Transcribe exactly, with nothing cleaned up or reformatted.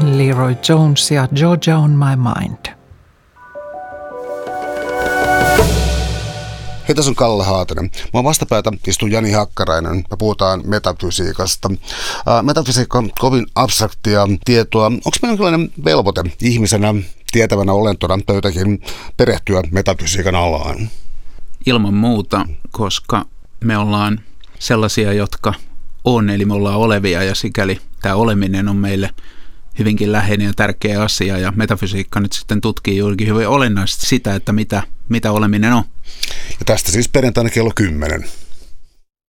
Leroy Jones ja Georgia on my mind. Hei, tässä on Kalle Haatanen. Mua vastapäätä istuu Jani Hakkarainen. Me puhutaan metafysiikasta. Ää, metafysiikka on kovin abstraktia tietoa. Onko meillä jonkinlainen velvoite ihmisenä, tietävänä olentona tai jotakin perehtyä metafysiikan alaan? Ilman muuta, koska me ollaan sellaisia, jotka on, eli me ollaan olevia ja sikäli tämä oleminen on meille hyvinkin läheinen ja tärkeä asia ja metafysiikka nyt sitten tutkii juurikin hyvin olennaisesti sitä, että mitä, mitä oleminen on. Ja tästä siis perjantaina kello kymmenen.